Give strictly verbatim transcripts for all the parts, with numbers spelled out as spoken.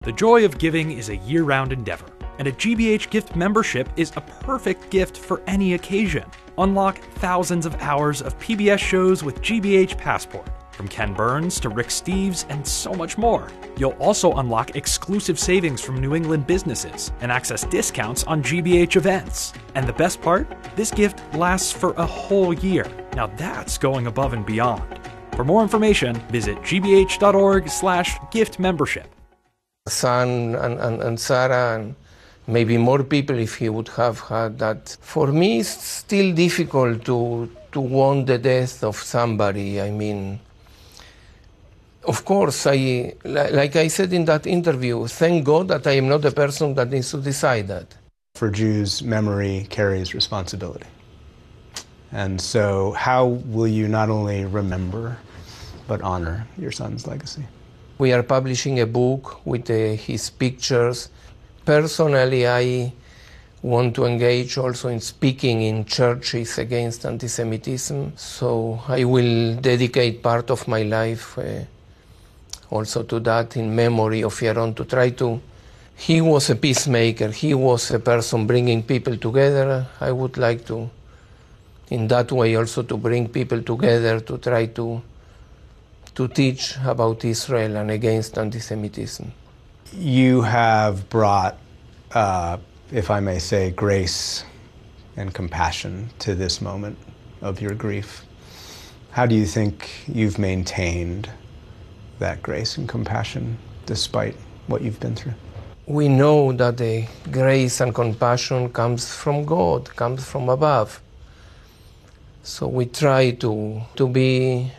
The joy of giving is a year-round endeavor, and a G B H Gift membership is a perfect gift for any occasion. Unlock thousands of hours of P B S shows with G B H Passport, from Ken Burns to Rick Steves and so much more. You'll also unlock exclusive savings from New England businesses and access discounts on G B H events. And the best part? This gift lasts for a whole year. Now that's going above and beyond. For more information, visit gbh.org slash gift membership. Son and, and, and Sarah and maybe more people if he would have had that. For me, it's still difficult to, to want the death of somebody. I mean, of course, I, like I said in that interview, thank God that I am not the person that needs to decide that. For Jews, memory carries responsibility. And so how will you not only remember, but honor your son's legacy? We are publishing a book with uh, his pictures. Personally, I want to engage also in speaking in churches against anti-Semitism. So I will dedicate part of my life uh, also to that, in memory of Yaron, to try to... He was a peacemaker. He was a person bringing people together. I would like to, in that way, also to bring people together, to try to to teach about Israel and against anti-Semitism. You have brought, uh, if I may say, grace and compassion to this moment of your grief. How do you think you've maintained that grace and compassion despite what you've been through? We know that the grace and compassion comes from God, comes from above. So we try to, to be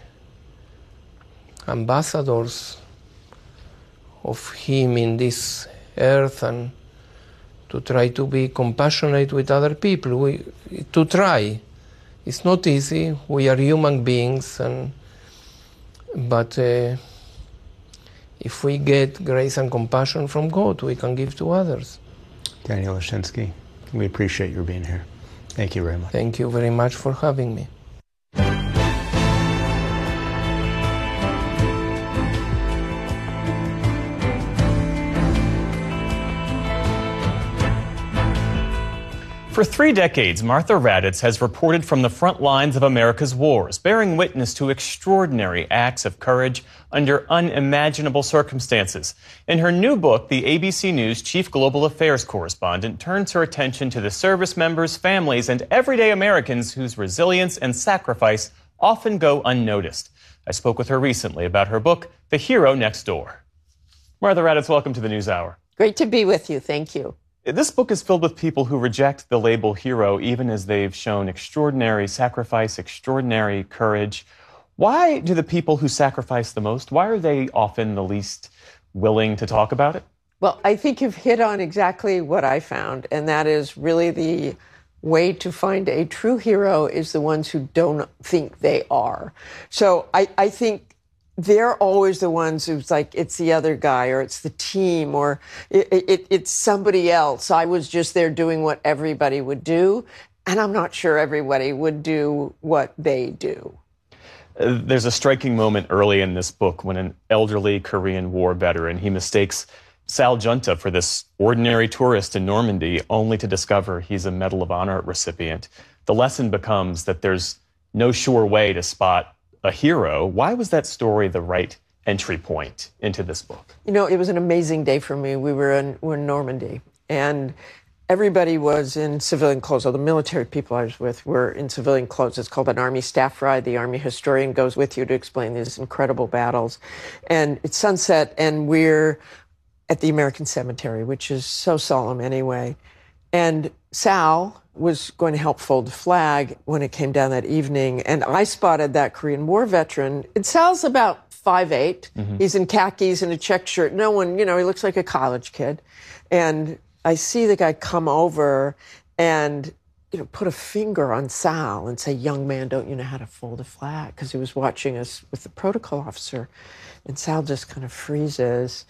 ambassadors of him in this earth and to try to be compassionate with other people. We, to try. It's not easy. We are human beings, and but uh, if we get grace and compassion from God, we can give to others. Daniel Leszczynski, we appreciate your being here. Thank you very much. Thank you very much for having me. For three decades, Martha Raddatz has reported from the front lines of America's wars, bearing witness to extraordinary acts of courage under unimaginable circumstances. In her new book, the A B C News chief global affairs correspondent turns her attention to the service members, families, and everyday Americans whose resilience and sacrifice often go unnoticed. I spoke with her recently about her book, The Hero Next Door. Martha Raddatz, welcome to the NewsHour. Great to be with you. Thank you. This book is filled with people who reject the label hero, even as they've shown extraordinary sacrifice, extraordinary courage. Why do the people who sacrifice the most, why are they often the least willing to talk about it? Well, I think you've hit on exactly what I found, and that is really the way to find a true hero is the ones who don't think they are. So I, I think they're always the ones who's like, it's the other guy, or it's the team, or it, it, it's somebody else. I was just there doing what everybody would do, and I'm not sure everybody would do what they do. Uh, there's a striking moment early in this book when an elderly Korean War veteran, he mistakes Sal Junta for this ordinary tourist in Normandy, only to discover he's a Medal of Honor recipient. The lesson becomes that there's no sure way to spot a hero. Why was that story the right entry point into this book? You know, it was an amazing day for me. We were in, we were in Normandy, and everybody was in civilian clothes. All the military people I was with were in civilian clothes. It's called an Army staff ride. The Army historian goes with you to explain these incredible battles. And it's sunset, and we're at the American Cemetery, which is so solemn anyway. And Sal was going to help fold the flag when it came down that evening. And I spotted that Korean War veteran. And Sal's about five eight. Mm-hmm. He's in khakis and a check shirt. No one, you know, he looks like a college kid. And I see the guy come over and, you know, put a finger on Sal and say, young man, don't you know how to fold a flag? Because he was watching us with the protocol officer. And Sal just kind of freezes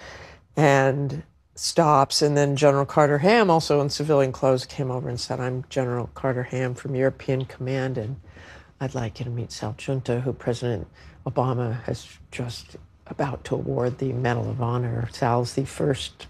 and stops, and then General Carter Ham, also in civilian clothes, came over and said, I'm General Carter Ham from European Command, and I'd like you to meet Sal Junta, who President Obama has just about to award the Medal of Honor. Sal's the first